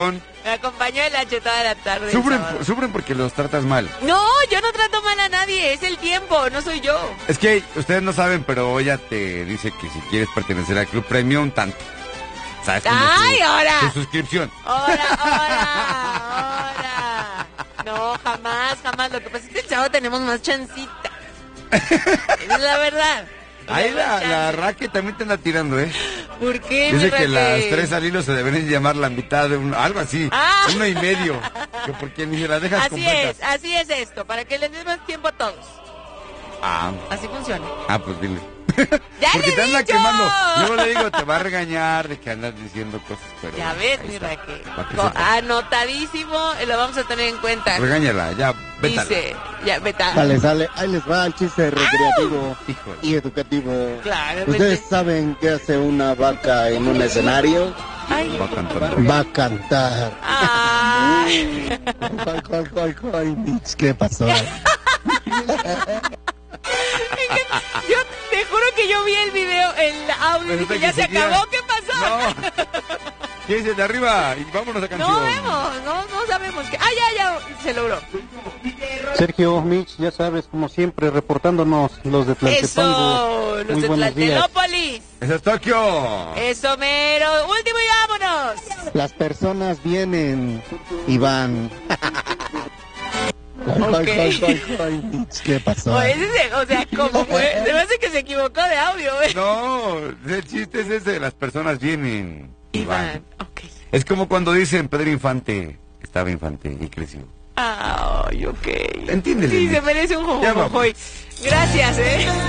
Me acompañó el H toda la tarde. Sufren porque los tratas mal. No, yo no trato mal a nadie, es el tiempo, no soy yo. Es que ustedes no saben, pero ella te dice que si quieres pertenecer al Club Premium, tanto. ¿Sabes? Ahora. Tu suscripción. Ahora. No, jamás. Lo que pasa es que el sábado tenemos más chancita. Es la verdad. Ahí la Raque también te anda tirando, ¿eh? ¿Por qué? Dice que las 3 al hilo se deberían llamar la mitad de algo así. 1.5. Que porque ni se la dejas completas. Así es esto, para que le des más tiempo a todos. Así funciona. Pues dile. ¡Ya porque le te anda dicho! quemando. Luego le digo, te va a regañar de que andas diciendo cosas. Pero ya ves, mi Raque. Anotadísimo, lo vamos a tener en cuenta. Regáñala, ya, vétala. Dice, ya, vétala. Sale, ahí les va el chiste recreativo y educativo. Claro. ¿Ustedes saben qué hace una vaca en un escenario? Va a cantar. Va a cantar. Ay. ¿Qué pasó? Yo te juro que yo vi el video, el audio, y dije, ya se acabó, ¿qué pasó? No. Quédense de arriba y vámonos a canción. No sabemos que... ya, se logró. Sergio, Mitch, ya sabes, como siempre, reportándonos los de Tlaltepango. Eso, los de Tlaltelópolis. Eso es Tokio. Eso mero. Último y vámonos. Las personas vienen y van. ¿Qué pasó? O sea, ¿cómo fue? Se me hace que se equivocó de audio, güey. No, el chiste es ese, las personas vienen y van. Okay. Es como cuando dicen Pedro Infante, estaba infante y creció. Ay, ok. Entiéndele. Sí, se merece un jojojoy. Gracias,